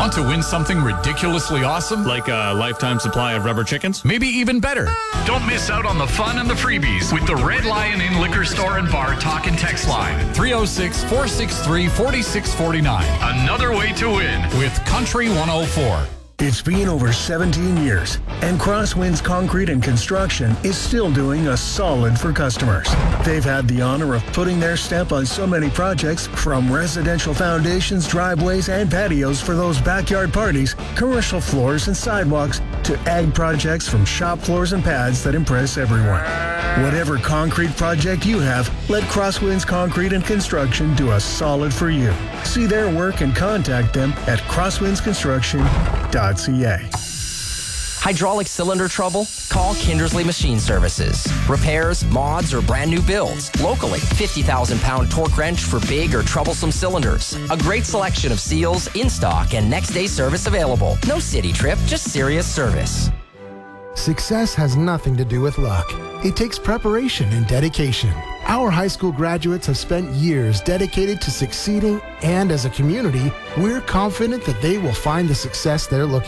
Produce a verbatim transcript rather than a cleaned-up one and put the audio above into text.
Want to win something ridiculously awesome? Like a lifetime supply of rubber chickens? Maybe even better. Don't miss out on the fun and the freebies with the Red Lion Inn Liquor Store and Bar Talk and Text line. three oh six, four six three, four six four nine. Another way to win with Country one oh four. It's been over seventeen years, and Crosswinds Concrete and Construction is still doing a solid for customers. They've had the honor of putting their stamp on so many projects, from residential foundations, driveways, and patios for those backyard parties, commercial floors and sidewalks, to ag projects from shop floors and pads that impress everyone. Whatever concrete project you have, let Crosswinds Concrete and Construction do a solid for you. See their work and contact them at crosswinds construction dot c a. Hydraulic cylinder trouble? Call Kindersley Machine Services. Repairs, mods, or brand new builds. Locally, fifty thousand pound torque wrench for big or troublesome cylinders. A great selection of seals in stock and next day service available. No city trip, just serious service. Success has nothing to do with luck. It takes preparation and dedication. Our high school graduates have spent years dedicated to succeeding, and as a community, we're confident that they will find the success they're looking for.